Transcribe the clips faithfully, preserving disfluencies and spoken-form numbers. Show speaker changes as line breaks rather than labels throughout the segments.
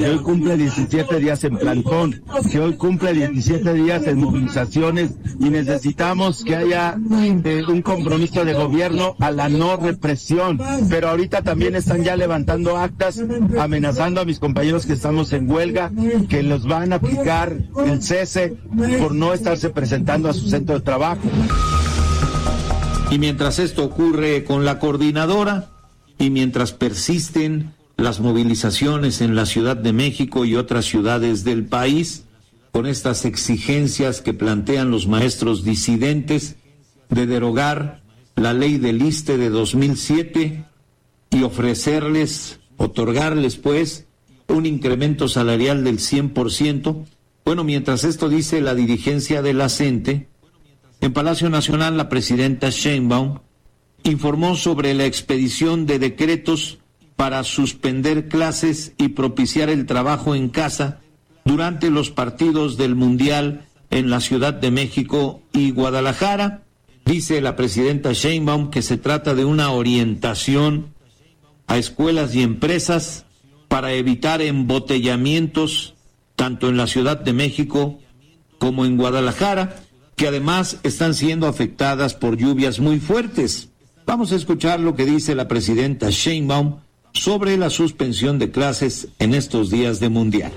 que hoy cumple diecisiete días en plantón, que hoy cumple diecisiete días en movilizaciones y necesitamos que haya eh, un compromiso de gobierno a la no represión. Pero ahorita también están ya levantando actas amenazando a mis compañeros que estamos en huelga, que los van a aplicar el cese por no estarse presentando a su centro de trabajo.
Y mientras esto ocurre con la coordinadora y mientras persisten las movilizaciones en la Ciudad de México y otras ciudades del país, con estas exigencias que plantean los maestros disidentes de derogar la ley del ISSSTE de dos mil siete y ofrecerles, otorgarles pues, un incremento salarial del cien por ciento. Bueno, mientras esto dice la dirigencia de la CENTE, en Palacio Nacional la presidenta Sheinbaum informó sobre la expedición de decretos para suspender clases y propiciar el trabajo en casa durante los partidos del Mundial en la Ciudad de México y Guadalajara. Dice la presidenta Sheinbaum que se trata de una orientación a escuelas y empresas para evitar embotellamientos tanto en la Ciudad de México como en Guadalajara, que además están siendo afectadas por lluvias muy fuertes. Vamos a escuchar lo que dice la presidenta Sheinbaum sobre la suspensión de clases en estos días de Mundial.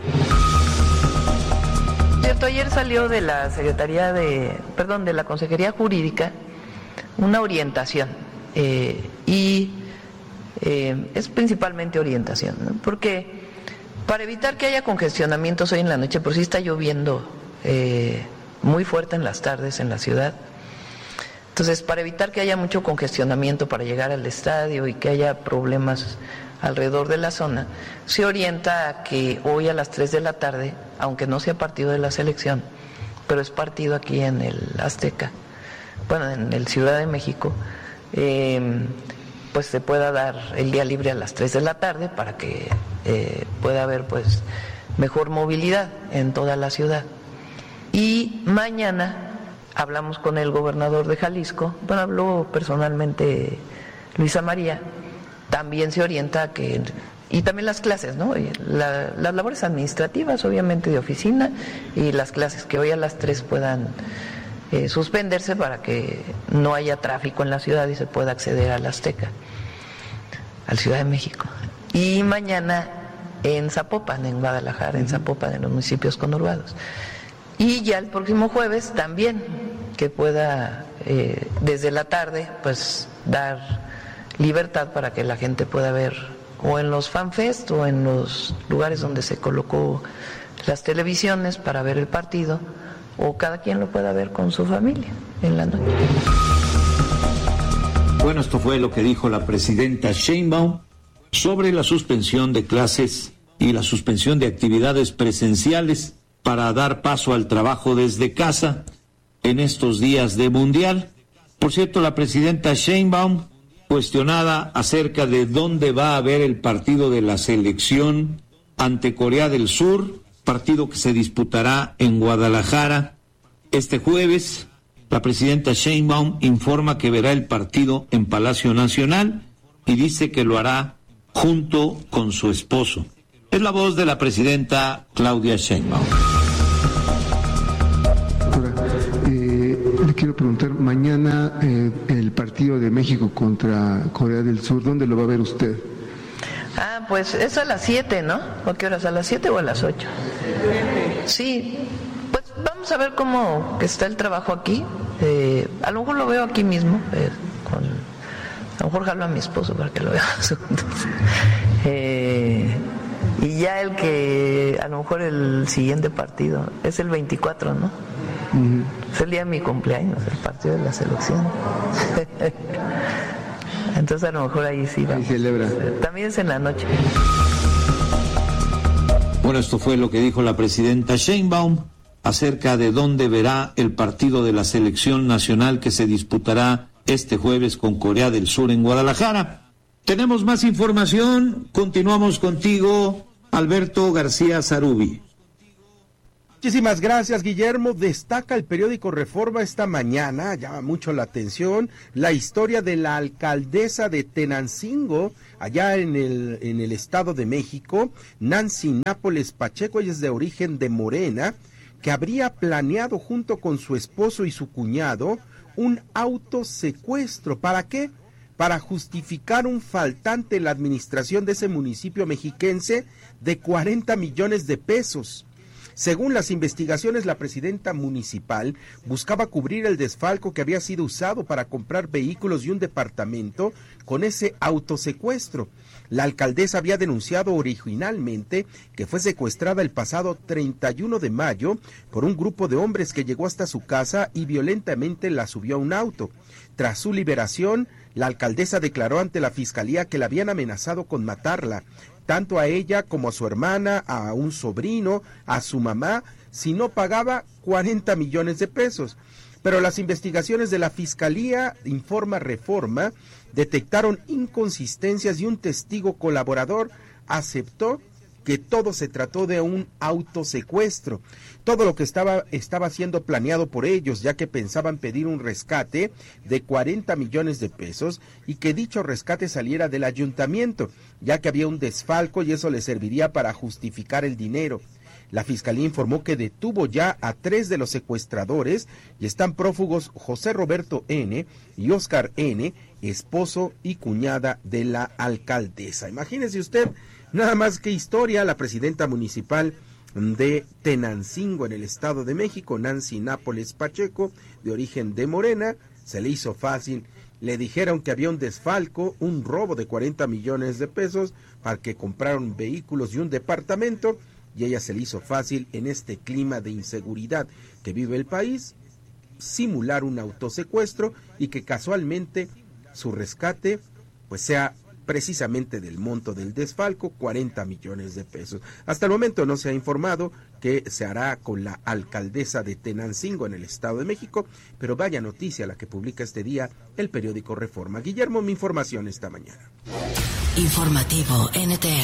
Cierto, ayer salió de la Secretaría de, perdón, de la Consejería Jurídica una orientación eh, y eh, es principalmente orientación, ¿no? Porque para evitar que haya congestionamientos hoy en la noche, por si está lloviendo eh, muy fuerte en las tardes en la ciudad. Entonces, para evitar que haya mucho congestionamiento para llegar al estadio y que haya problemas alrededor de la zona, se orienta a que hoy a las tres de la tarde, aunque no sea partido de la selección, pero es partido aquí en el Azteca, bueno, en el Ciudad de México, eh, pues se pueda dar el día libre a las tres de la tarde para que eh, pueda haber pues mejor movilidad en toda la ciudad. Y mañana hablamos con el gobernador de Jalisco, bueno, habló personalmente Luisa María, también se orienta a que, y también las clases, ¿no? La, las labores administrativas, obviamente, de oficina, y las clases que hoy a las tres puedan eh, suspenderse para que no haya tráfico en la ciudad y se pueda acceder al Azteca, al Ciudad de México. Y mañana en Zapopan, en Guadalajara, en Zapopan, en los municipios conurbados. Y ya el próximo jueves también, que pueda eh, desde la tarde pues dar libertad para que la gente pueda ver o en los fanfest o en los lugares donde se colocó las televisiones para ver el partido, o cada quien lo pueda ver con su familia en la noche.
Bueno, esto fue lo que dijo la presidenta Sheinbaum sobre la suspensión de clases y la suspensión de actividades presenciales para dar paso al trabajo desde casa en estos días de Mundial. Por cierto, la presidenta Sheinbaum, cuestionada acerca de dónde va a haber el partido de la selección ante Corea del Sur, partido que se disputará en Guadalajara este jueves, la presidenta Sheinbaum informa que verá el partido en Palacio Nacional y dice que lo hará junto con su esposo. Es la voz de la presidenta Claudia Sheinbaum.
Quiero preguntar, mañana eh, el partido de México contra Corea del Sur, ¿dónde lo va a ver usted?
Ah, pues es a las siete, ¿no? ¿A qué horas? ¿A las siete o a las ocho? Sí, pues vamos a ver cómo está el trabajo aquí. Eh, a lo mejor lo veo aquí mismo, eh, con, a lo mejor jalo a mi esposo para que lo vea juntos. Eh, y ya el que, a lo mejor el siguiente partido, es el veinticuatro, ¿no? Uh-huh. Es el día de mi cumpleaños, el partido de la selección. Entonces a lo mejor ahí sí vamos.
Ahí celebra.
También es en la noche.
Bueno, esto fue lo que dijo la presidenta Sheinbaum acerca de dónde verá el partido de la selección nacional que se disputará este jueves con Corea del Sur en Guadalajara. Tenemos más información, continuamos contigo, Alberto García Zarubi.
Muchísimas gracias, Guillermo. Destaca el periódico Reforma esta mañana, llama mucho la atención, la historia de la alcaldesa de Tenancingo, allá en el, en el Estado de México, Nancy Nápoles Pacheco. Ella es de origen de Morena, que habría planeado junto con su esposo y su cuñado un autosecuestro. ¿Para qué? Para justificar un faltante en la administración de ese municipio mexiquense de cuarenta millones de pesos. Según las investigaciones, la presidenta municipal buscaba cubrir el desfalco que había sido usado para comprar vehículos y un departamento con ese autosecuestro. La alcaldesa había denunciado originalmente que fue secuestrada el pasado treinta y uno de mayo por un grupo de hombres que llegó hasta su casa y violentamente la subió a un auto. Tras su liberación, la alcaldesa declaró ante la fiscalía que la habían amenazado con matarla, tanto a ella como a su hermana, a un sobrino, a su mamá, si no pagaba cuarenta millones de pesos. Pero las investigaciones de la Fiscalía, informa Reforma, detectaron inconsistencias y un testigo colaborador aceptó que todo se trató de un autosecuestro. Todo lo que estaba, estaba siendo planeado por ellos, ya que pensaban pedir un rescate de cuarenta millones de pesos y que dicho rescate saliera del ayuntamiento, ya que había un desfalco y eso le serviría para justificar el dinero. La Fiscalía informó que detuvo ya a tres de los secuestradores y están prófugos José Roberto N. y Óscar N., esposo y cuñada de la alcaldesa. Imagínese usted, nada más que historia, la presidenta municipal de Tenancingo en el Estado de México, Nancy Nápoles Pacheco, de origen de Morena, se le hizo fácil. Le dijeron que había un desfalco, un robo de cuarenta millones de pesos para que compraron vehículos y un departamento, y ella se le hizo fácil en este clima de inseguridad que vive el país, simular un autosecuestro y que casualmente su rescate pues sea precisamente del monto del desfalco, cuarenta millones de pesos. Hasta el momento no se ha informado qué se hará con la alcaldesa de Tenancingo en el Estado de México, pero vaya noticia la que publica este día el periódico Reforma. Guillermo, mi información esta mañana.
Informativo N T